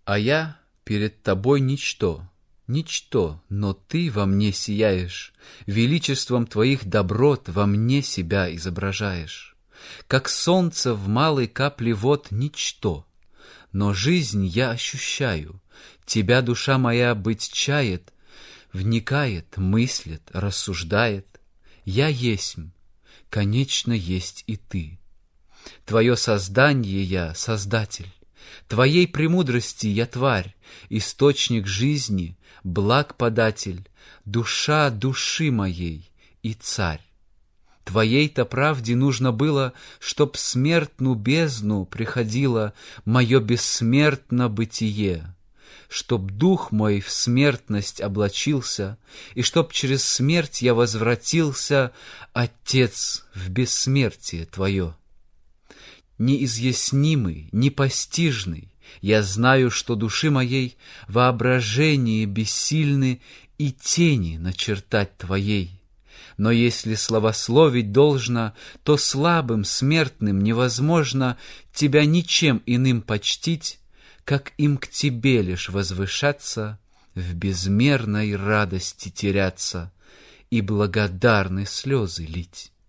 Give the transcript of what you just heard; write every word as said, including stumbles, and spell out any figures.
А я перед тобой ничто, ничто, но ты во мне сияешь, величеством твоих доброт во мне себя изображаешь. Как солнце в малой капле вод ничто, но жизнь я ощущаю, тебя душа моя быть чает, вникает, мыслит, рассуждает. Я есмь, конечно, есть и ты. Твое создание я, Создатель, твоей премудрости я тварь, источник жизни, благ податель, душа души моей и царь. Твоей-то правде нужно было, чтоб в смертную бездну приходило мое бессмертно бытие, чтоб дух мой в смертность облачился, и чтоб через смерть я возвратился, Отец, в бессмертие Твое. Неизъяснимый, непостижный, я знаю, что души моей воображение бессильны и тени начертать Твоей. Но если славословить должно, то слабым, смертным невозможно Тебя ничем иным почтить, как им к Тебе лишь возвышаться, в безмерной радости теряться и благодарны слезы лить.